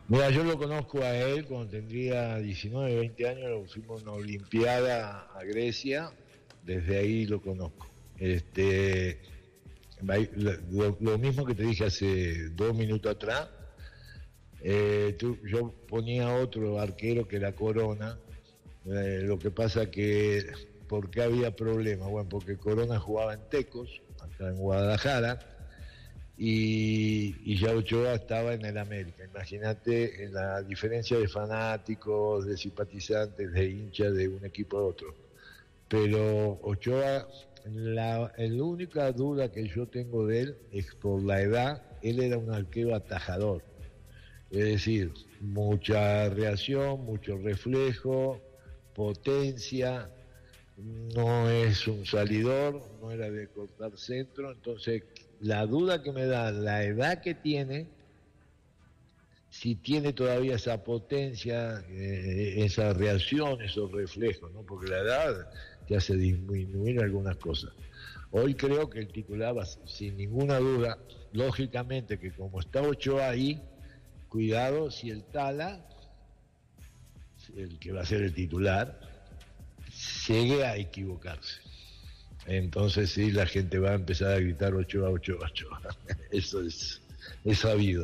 Mira, yo lo conozco a él cuando tendría 19, 20 años, lo fuimos a una olimpiada a Grecia, desde ahí lo conozco. Lo mismo que te dije hace 2 minutos atrás, yo ponía otro arquero que era Corona, lo que pasa que, ¿por qué había problemas? Bueno, porque Corona jugaba en Tecos, acá en Guadalajara, y ya Ochoa estaba en el América. Imagínate la diferencia de fanáticos, de simpatizantes, de hinchas de un equipo a otro. Pero Ochoa, la única duda que yo tengo de él es por la edad. Él era un arquero atajador, es decir, mucha reacción, mucho reflejo, potencia, no es un salidor, no era de cortar centro. Entonces la duda que me da la edad que tiene, si tiene todavía esa potencia, esa reacción, esos reflejos, ¿no? Porque la edad te hace disminuir algunas cosas. Hoy creo que el titular va, sin ninguna duda, lógicamente que como está Ochoa ahí, cuidado si el Tala, el que va a ser el titular, llegue a equivocarse. Entonces sí, la gente va a empezar a gritar Ochoa, Ochoa, Ochoa. Eso es sabido.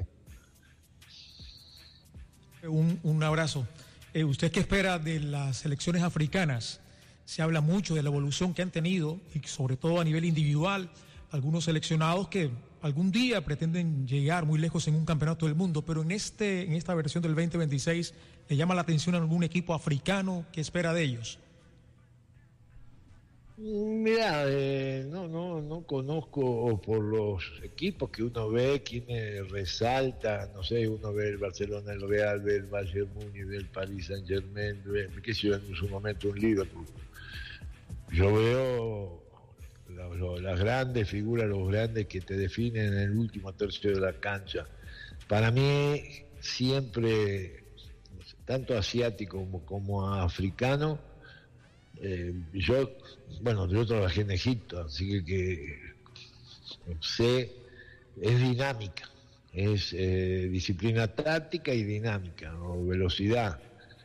Un abrazo. ¿Usted qué espera de las selecciones africanas? Se habla mucho de la evolución que han tenido y sobre todo a nivel individual, algunos seleccionados que algún día pretenden llegar muy lejos en un campeonato del mundo, pero en esta versión del 2026, ¿le llama la atención a algún equipo africano? ¿Qué espera de ellos? Mira, no conozco por los equipos que uno ve, quienes resaltan, no sé, uno ve el Barcelona, el Real, ve el Bayern Múnich, ve el Paris Saint-Germain, ve, qué sé yo, en su momento un Liverpool. Yo veo las grandes figuras, los grandes que te definen en el último tercio de la cancha. Para mí, siempre, tanto asiático como africano, yo trabajé en Egipto, así que sé, es dinámica, es disciplina táctica y dinámica, ¿no? Velocidad,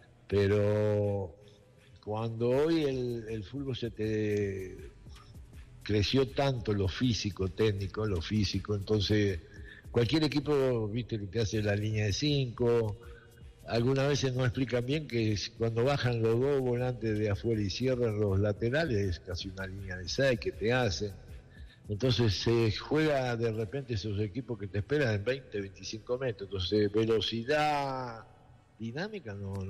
pero cuando hoy el fútbol se te creció tanto lo físico, técnico, entonces cualquier equipo, viste, que te hace la línea de 5. Algunas veces no explican bien que cuando bajan los dos volantes de afuera y cierran los laterales, es casi una línea de 6 que te hacen. Entonces se juega de repente esos equipos que te esperan en 20, 25 metros. Entonces velocidad, dinámica, no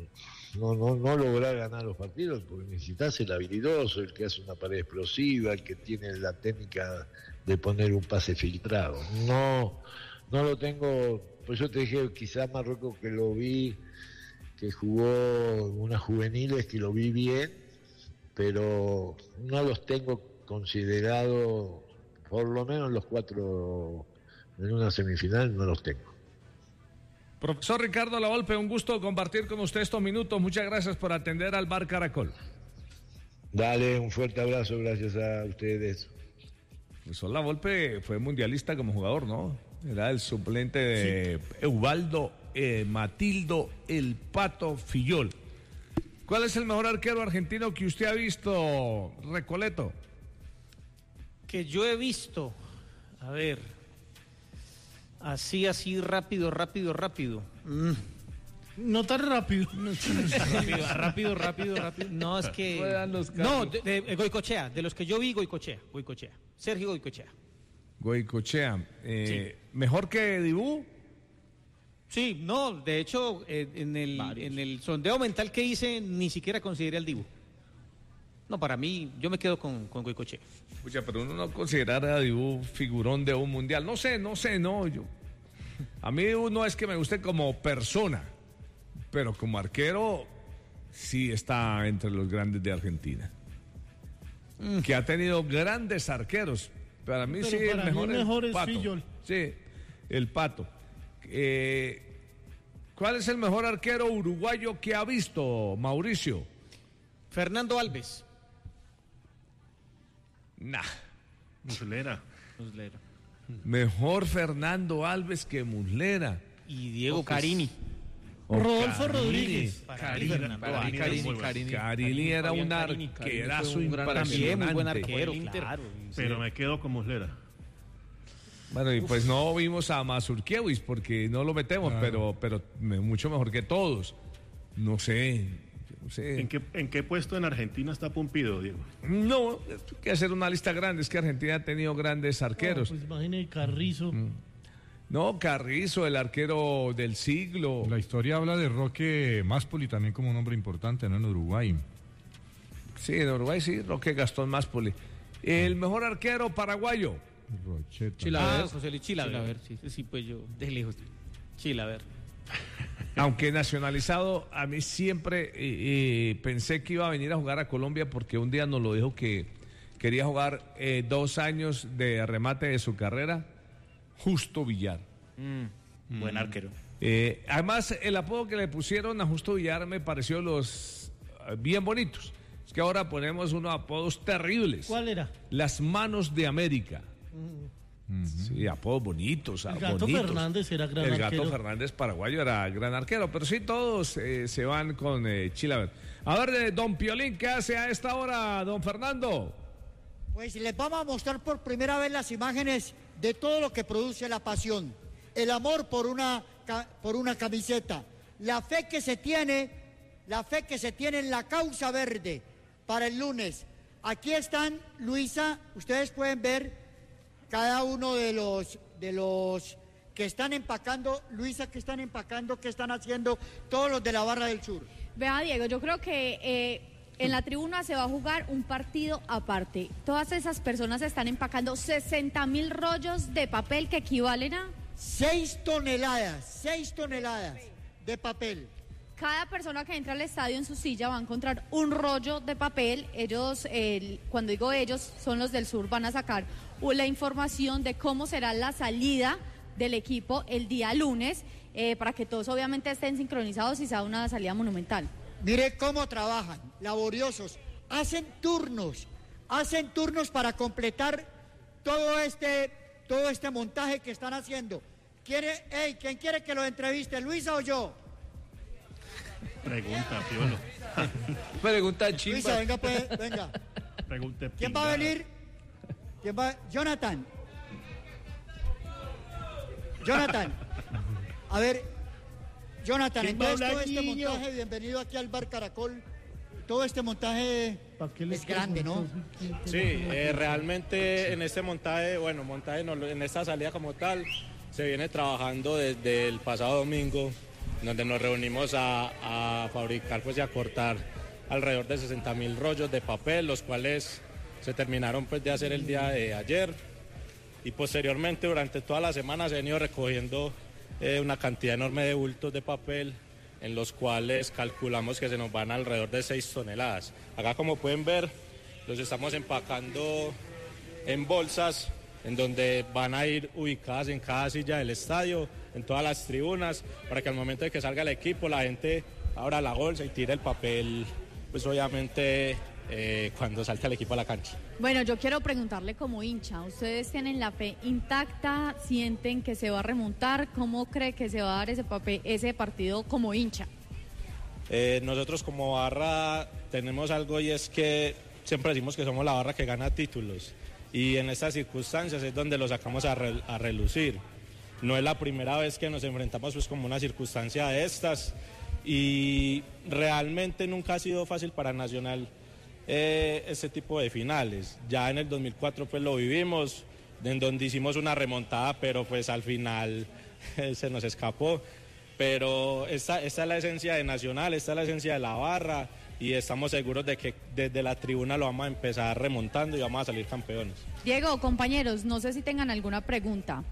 lograr ganar los partidos, porque necesitas el habilidoso, el que hace una pared explosiva, el que tiene la técnica de poner un pase filtrado. No lo tengo. Pues yo te dije, quizás Marruecos, que lo vi, que jugó unas juveniles, que lo vi bien, pero no los tengo considerados, por lo menos los 4 en una semifinal, no los tengo. Profesor Ricardo Lavolpe, un gusto compartir con usted estos minutos. Muchas gracias por atender al Bar Caracol. Dale, un fuerte abrazo, gracias a ustedes. Profesor Lavolpe fue mundialista como jugador, ¿no? Era el suplente de Evaldo Matildo El Pato Fillol. ¿Cuál es el mejor arquero argentino que usted ha visto, Recoleto? Que yo he visto, a ver, así, rápido. No tan rápido. Rápido. No, es que... No, Goicoechea, de los que yo vi, Goicoechea. Sergio Goicoechea. Goicoechea. Sí. ¿Mejor que Dibú? Sí, no, de hecho, en el sondeo mental que hice, ni siquiera consideré al Dibú. No, para mí, yo me quedo con Goicoechea. Pucha, pero uno no considerara a Dibú figurón de un mundial. No sé, yo... A mí no es que me guste como persona, pero como arquero sí está entre los grandes de Argentina. Que ha tenido grandes arqueros. Para mí pero sí, para el mejor es Pato. Fillol. Sí, el Pato. ¿Cuál es el mejor arquero uruguayo que ha visto, Mauricio? Fernando Alves. Nah. Muslera. Mejor Fernando Alves que Muslera. Y Diego O Carini. Rodolfo Rodríguez. Carini era un arquerazo impresionante. Muy buen arquero, claro. Pero me quedo con Muslera. Bueno, y pues no vimos a Mazurkiewicz porque no lo metemos, Claro. pero mucho mejor que todos. No sé. ¿En qué puesto en Argentina está Pumpido, Diego? No, hay que hacer una lista grande. Es que Argentina ha tenido grandes arqueros. Pues imagine Carrizo. No, Carrizo, el arquero del siglo. La historia habla de Roque Máspoli también como un hombre importante, ¿no? En Uruguay. Sí, en Uruguay sí, Roque Gastón Máspoli. El mejor arquero paraguayo. Rocheta. Chilaver. José Luis Chilaver. Sí, pues yo, de lejos. Chilaver. Aunque nacionalizado, a mí siempre pensé que iba a venir a jugar a Colombia porque un día nos lo dijo que quería jugar 2 años de remate de su carrera. Justo Villar. Buen arquero. Además, el apodo que le pusieron a Justo Villar me pareció bien bonitos. Es que ahora ponemos unos apodos terribles. ¿Cuál era? Las manos de América. Sí, apodos bonitos. El Gato bonitos. Fernández era gran El arquero. Gato Fernández paraguayo era gran arquero, pero sí todos se van con Chilaver. A ver, don Piolín, ¿qué hace a esta hora, don Fernando? Pues les vamos a mostrar por primera vez las imágenes de todo lo que produce la pasión, el amor por una camiseta, la fe que se tiene en la causa verde para el lunes. Aquí están, Luisa, ustedes pueden ver cada uno de los que están empacando, Luisa, que están empacando, que están haciendo, todos los de la Barra del Sur. Vea, Diego, yo creo que en la tribuna se va a jugar un partido aparte. Todas esas personas están empacando 60.000 rollos de papel que equivalen a 6 toneladas de papel. Cada persona que entra al estadio en su silla va a encontrar un rollo de papel. Ellos, cuando digo ellos, son los del sur, van a sacar la información de cómo será la salida del equipo el día lunes, para que todos obviamente estén sincronizados y sea una salida monumental. Mire cómo trabajan, laboriosos, hacen turnos para completar todo este montaje que están haciendo. ¿Quién quiere que lo entreviste, Luisa o yo? Pregunta, Piolo. Pregunta chimba. Luisa, venga pues, venga. Pregunte ¿Quién va a venir? Jonathan. A ver, Jonathan, entonces todo este montaje, bienvenido aquí al Bar Caracol. Todo este montaje es grande, ¿no? Sí, realmente en este montaje, en esta salida como tal, se viene trabajando desde el pasado domingo, donde nos reunimos a fabricar pues y a cortar alrededor de 60.000 rollos de papel, los cuales se terminaron pues de hacer el día de ayer, y posteriormente durante toda la semana se han ido recogiendo una cantidad enorme de bultos de papel, en los cuales calculamos que se nos van alrededor de 6 toneladas. Acá, como pueden ver, los estamos empacando en bolsas, en donde van a ir ubicadas en cada silla del estadio, en todas las tribunas, para que al momento de que salga el equipo la gente abra la bolsa y tire el papel, pues obviamente cuando salga el equipo a la cancha. Bueno, yo quiero preguntarle como hincha, ¿ustedes tienen la fe intacta? ¿Sienten que se va a remontar? ¿Cómo cree que se va a dar ese partido como hincha? Nosotros como barra tenemos algo, y es que siempre decimos que somos la barra que gana títulos, y en estas circunstancias es donde lo sacamos a relucir. No es la primera vez que nos enfrentamos pues como una circunstancia de estas, y realmente nunca ha sido fácil para Nacional este tipo de finales. Ya en el 2004 pues lo vivimos, en donde hicimos una remontada, pero pues al final se nos escapó. Pero esta es la esencia de Nacional, esta es la esencia de la barra, y estamos seguros de que desde la tribuna lo vamos a empezar remontando y vamos a salir campeones. Diego, compañeros, no sé si tengan alguna pregunta.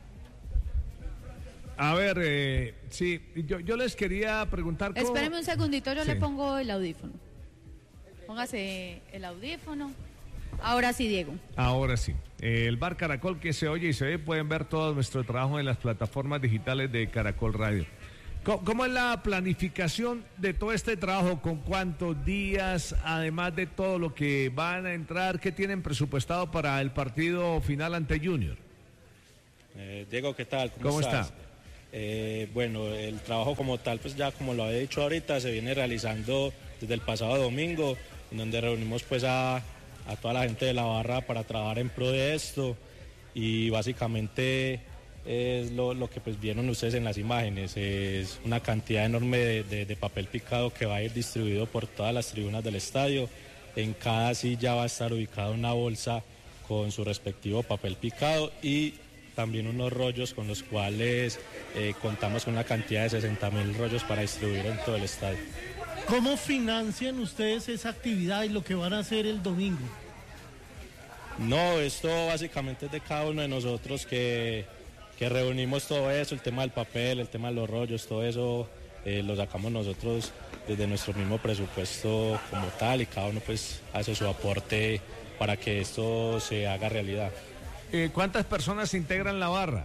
A ver, sí, yo les quería preguntar cómo... Espéreme un segundito, yo Sí. le pongo el audífono. Póngase el audífono. Ahora sí, Diego. Ahora sí. El Bar Caracol, que se oye y se ve, pueden ver todo nuestro trabajo en las plataformas digitales de Caracol Radio. ¿Cómo es la planificación de todo este trabajo? ¿Con cuántos días? Además de todo lo que van a entrar, ¿qué tienen presupuestado para el partido final ante Junior? Diego, ¿qué tal? ¿Cómo estás? está? Bueno, el trabajo como tal, pues ya como lo había dicho ahorita, se viene realizando desde el pasado domingo, en donde reunimos pues a toda la gente de la barra para trabajar en pro de esto, y básicamente es lo que pues vieron ustedes en las imágenes, es una cantidad enorme de papel picado que va a ir distribuido por todas las tribunas del estadio. En cada silla va a estar ubicada una bolsa con su respectivo papel picado y también unos rollos con los cuales contamos con una cantidad de 60.000 rollos para distribuir en todo el estadio. ¿Cómo financian ustedes esa actividad y lo que van a hacer el domingo? No, esto básicamente es de cada uno de nosotros que reunimos todo eso, el tema del papel, el tema de los rollos, todo eso lo sacamos nosotros desde nuestro mismo presupuesto como tal, y cada uno pues hace su aporte para que esto se haga realidad. ¿Cuántas personas integran la barra?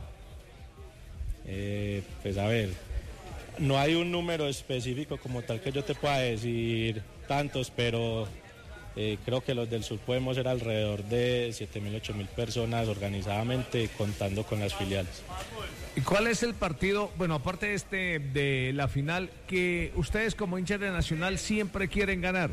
Pues a ver, no hay un número específico como tal que yo te pueda decir tantos, pero creo que los del sur podemos ser alrededor de 7.000, 8.000 personas organizadamente, contando con las filiales. ¿Y cuál es el partido, bueno, aparte de la final, que ustedes como hinchas de Nacional siempre quieren ganar?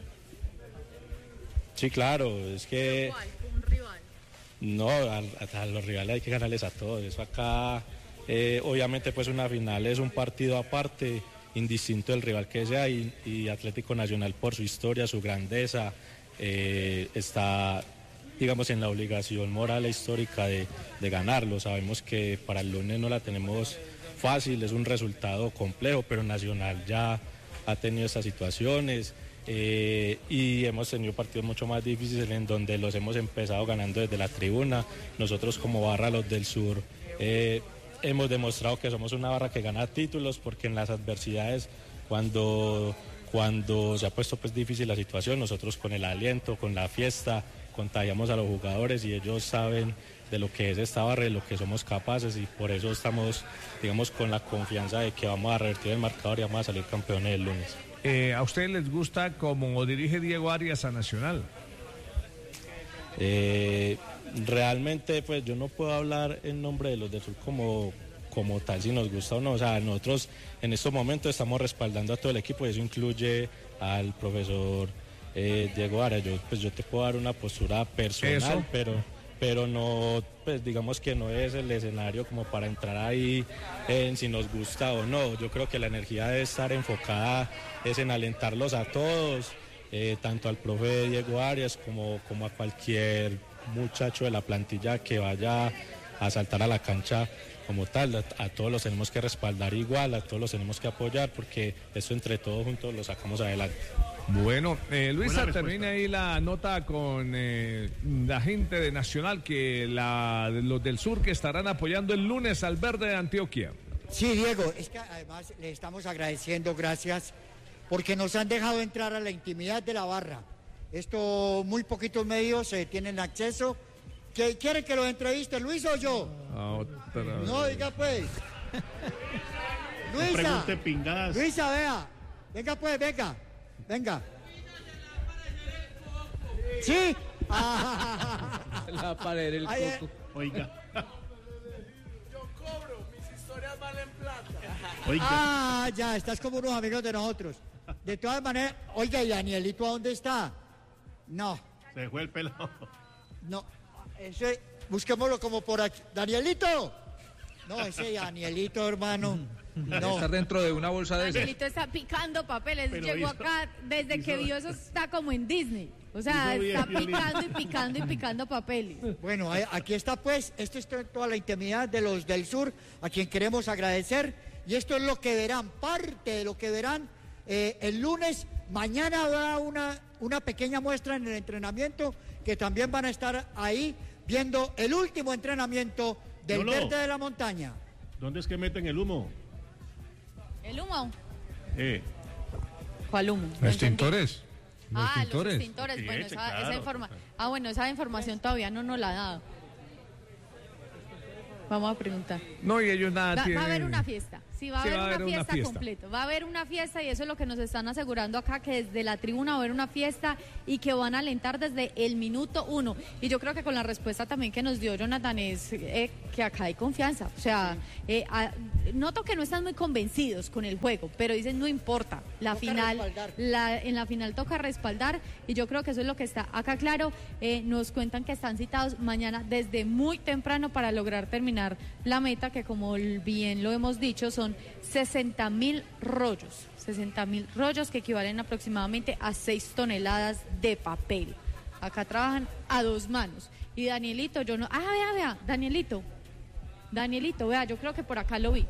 Sí, claro, es que... ¿Un rival? No, a los rivales hay que ganarles a todos. Eso acá, obviamente pues una final es un partido aparte, indistinto del rival que sea, y Atlético Nacional por su historia, su grandeza, está, digamos, en la obligación moral e histórica de ganarlo. Sabemos que para el lunes no la tenemos fácil, es un resultado complejo, pero Nacional ya ha tenido estas situaciones. Y hemos tenido partidos mucho más difíciles en donde los hemos empezado ganando desde la tribuna. Nosotros como barra, los del sur, hemos demostrado que somos una barra que gana títulos, porque en las adversidades, cuando se ha puesto pues difícil la situación, nosotros con el aliento, con la fiesta, contagiamos a los jugadores, y ellos saben de lo que es esta barra, de lo que somos capaces, y por eso estamos, digamos, con la confianza de que vamos a revertir el marcador y vamos a salir campeones el lunes. ¿A ustedes les gusta cómo dirige Diego Arias a Nacional? Realmente pues yo no puedo hablar en nombre de los del sur como tal, si nos gusta o no. O sea, nosotros en estos momentos estamos respaldando a todo el equipo, y eso incluye al profesor Diego Arias. Yo te puedo dar una postura personal, pero no, pues digamos que no es el escenario como para entrar ahí en si nos gusta o no. Yo creo que la energía debe estar enfocada es en alentarlos a todos, tanto al profe Diego Arias como a cualquier muchacho de la plantilla que vaya a saltar a la cancha como tal. A todos los tenemos que respaldar igual, a todos los tenemos que apoyar, porque eso entre todos juntos lo sacamos adelante. Bueno, Luisa, termina ahí la nota con la gente de Nacional, que los del sur que estarán apoyando el lunes al Verde de Antioquia. Sí, Diego, es que además le estamos agradeciendo, gracias, porque nos han dejado entrar a la intimidad de la barra. Esto, muy poquitos medios tienen acceso. ¿Quieren que lo entreviste, Luis o yo? No, diga pues. Luisa, vea. Venga pues, venga. ¿Sí? La pared del coco. Oiga. Yo cobro, mis historias valen plata. Oiga. Ya, estás como unos amigos de nosotros. De todas maneras, oiga, ¿y Danielito a dónde está? No. Se fue el pelado. No, ese, busquémoslo como por aquí. ¡Danielito! No, ese Danielito, hermano. No. Está dentro de una bolsa de esas. Danielito está picando papeles. Llegó acá, desde que vio eso está como en Disney. O sea, está picando y picando papeles. Bueno, aquí está pues, esto es toda la intimidad de los del sur, a quien queremos agradecer. Y esto es lo que verán, parte de lo que verán el lunes. Mañana habrá una pequeña muestra en el entrenamiento, que también van a estar ahí viendo el último entrenamiento del Verde de la Montaña. ¿Dónde es que meten el humo? ¿El humo? ¿Cuál humo? ¿Los extintores? Los extintores. Bueno, esa información todavía no nos la ha dado. Vamos a preguntar. No, y ellos nada tienen. Va a haber una fiesta. Sí, va a haber una fiesta completa. Va a haber una fiesta y eso es lo que nos están asegurando acá, que desde la tribuna va a haber una fiesta y que van a alentar desde el minuto 1. Y yo creo que con la respuesta también que nos dio Jonathan es que acá hay confianza. O sea, noto que no están muy convencidos con el juego, pero dicen no importa. En la final toca respaldar y yo creo que eso es lo que está acá claro. Nos cuentan que están citados mañana desde muy temprano para lograr terminar la meta, que como bien lo hemos dicho son 60.000 rollos. 60.000 rollos que equivalen aproximadamente a 6 toneladas de papel. Acá trabajan a 2 manos. Y Danielito, yo no... vea, Danielito, vea, yo creo que por acá lo vi.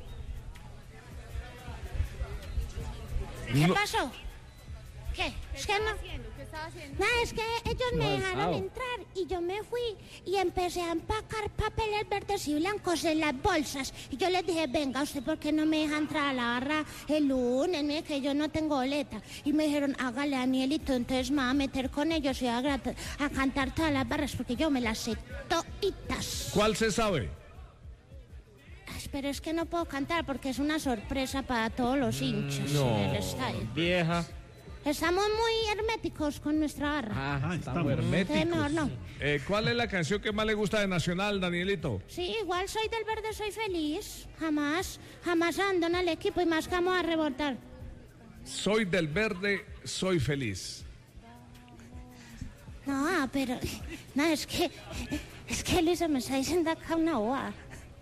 ¿Qué pasó? ¿Qué? Es que no... ¿Qué estaba haciendo? No, es que ellos me dejaron entrar y yo me fui y empecé a empacar papeles verdes y blancos en las bolsas. Y yo les dije, venga, ¿usted por qué no me deja entrar a la barra el lunes? Mire que yo no tengo boleta. Y me dijeron, hágale, Danielito, entonces me va a meter con ellos y a cantar todas las barras porque yo me las sé toditas. ¿Cuál se sabe? Pero es que no puedo cantar porque es una sorpresa para todos los hinchas en el estadio. Vieja. Estamos muy herméticos con nuestra barra. Estamos herméticos. Mejor no. ¿Cuál es la canción que más le gusta de Nacional, Danielito? Sí, igual soy del verde, soy feliz. Jamás abandona el equipo y más que vamos a rebotar. Soy del verde, soy feliz. No, pero... No, es que Luisa me está diciendo acá una boa.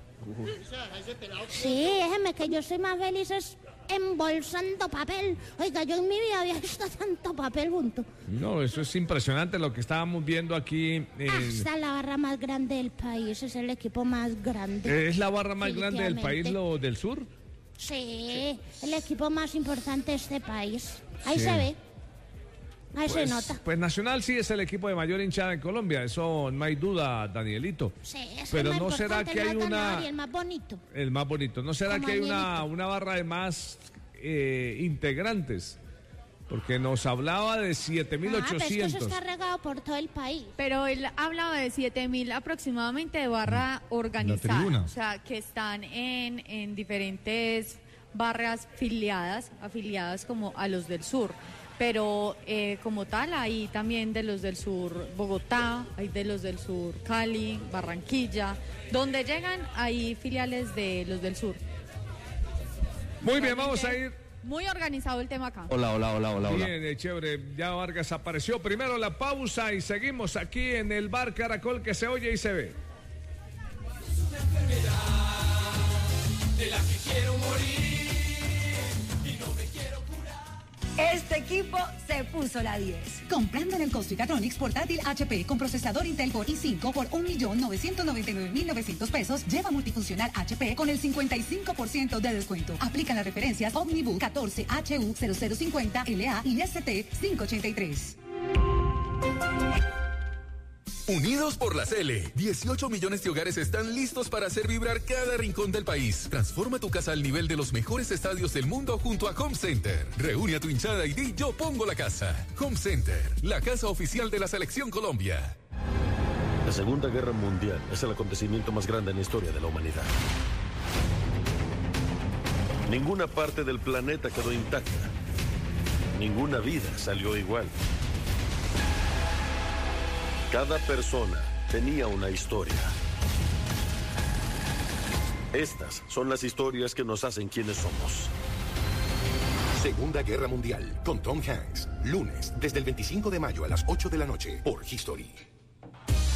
Sí, déjeme que yo soy más feliz embolsando papel. Oiga, yo en mi vida había visto tanto papel junto. No, eso es impresionante lo que estábamos viendo aquí. Esta es la barra más grande del país, es el equipo más grande. ¿Es la barra más grande del país, lo del sur? Sí, el equipo más importante de este país. Ahí se ve. Ahí se nota. Pues Nacional sí es el equipo de mayor hinchada en Colombia, eso no hay duda, Danielito. Sí, es pero no será que hay una... el más bonito. El más bonito. ¿No será que hay una barra de más integrantes? Porque nos hablaba de 7.800. Pero es que eso está regado por todo el país. Pero él hablaba de 7.000 aproximadamente de barra organizada. O sea, que están en diferentes barras afiliadas como a los del sur. Pero como tal, hay también de los del sur Bogotá, hay de los del sur Cali, Barranquilla. Donde llegan, hay filiales de los del sur. Muy bien, vamos a ir. Muy organizado el tema acá. Hola. Bien, chévere. Ya Vargas apareció. Primero la pausa y seguimos aquí en el bar Caracol, que se oye y se ve. De la que quiero morir. Este equipo se puso la 10. Comprando en el Construcatronics portátil HP con procesador Intel Core i5 por 1.999.900 pesos, lleva multifuncional HP con el 55% de descuento. Aplican las referencias Omnibook 14HU0050 LA y ST583. Unidos por la Cele, 18 millones de hogares están listos para hacer vibrar cada rincón del país. Transforma tu casa al nivel de los mejores estadios del mundo junto a Home Center. Reúne a tu hinchada y di yo pongo la casa. Home Center, la casa oficial de la Selección Colombia. La Segunda Guerra Mundial es el acontecimiento más grande en la historia de la humanidad. Ninguna parte del planeta quedó intacta. Ninguna vida salió igual. Cada persona tenía una historia. Estas son las historias que nos hacen quienes somos. Segunda Guerra Mundial, con Tom Hanks. Lunes, desde el 25 de mayo a las 8 de la noche, por History.